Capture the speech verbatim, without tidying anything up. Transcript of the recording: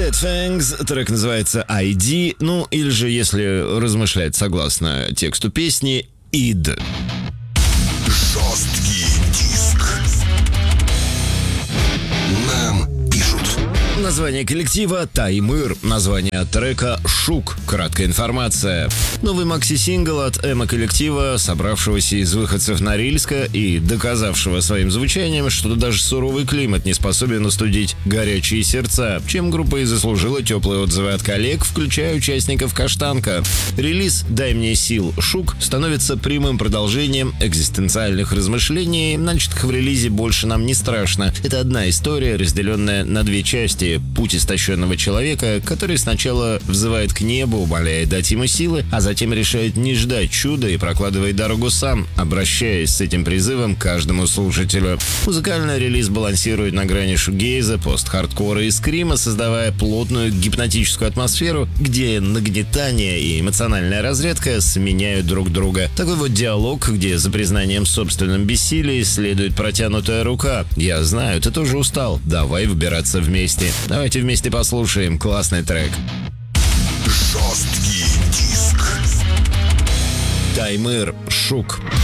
Dead Fangs, трек называется ай ди, ну или же, если размышлять согласно тексту песни, id. Жесткий диск. Нам пишут. Название коллектива «Таймыр», название трека «Шук». Краткая информация. Новый макси-сингл от эмо-коллектива, собравшегося из выходцев Норильска и доказавшего своим звучанием, что даже суровый климат не способен остудить горячие сердца, чем группа и заслужила теплые отзывы от коллег, включая участников «Каштанка». Релиз «Дай мне сил, Шук» становится прямым продолжением экзистенциальных размышлений, начатых в релизе «Больше нам не страшно». Это одна история, разделенная на две части. Путь истощенного человека, который сначала взывает к небу, умоляя дать ему силы, а затем решает не ждать чуда и прокладывает дорогу сам, обращаясь с этим призывом к каждому слушателю. Музыкальный релиз балансирует на грани шугейза, пост-хардкора и скрима, создавая плотную гипнотическую атмосферу, где нагнетание и эмоциональная разрядка сменяют друг друга. Такой вот диалог, где за признанием собственном бессилии следует протянутая рука. «Я знаю, ты тоже устал. Давай выбираться вместе». Давайте вместе послушаем классный трек. Жесткий диск. «Таймыр», «Шук».